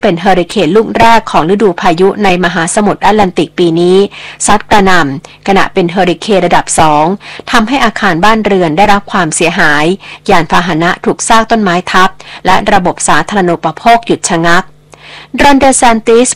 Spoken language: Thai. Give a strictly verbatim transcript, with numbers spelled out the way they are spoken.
เป็นเฮอริเคนลูกแรกของฤดูพายุในมหาสมุทรแอตแลนติกปีนี้ซัดกระหน่ำขณะเป็นเฮอริเคนระดับสองทำให้อาคารบ้านเรือนได้รับความเสียหายยานพาหนะถูกซากต้นไม้ทับและระบบสาธารณูปโภคหยุดชะงักรอนเดซานติส